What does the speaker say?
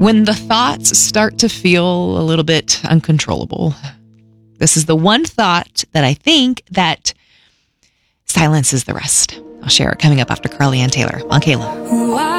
When the thoughts start to feel a little bit uncontrollable, this is the one thought that I think that silences the rest. I'll share it coming up after Carly Ann Taylor on Kayla.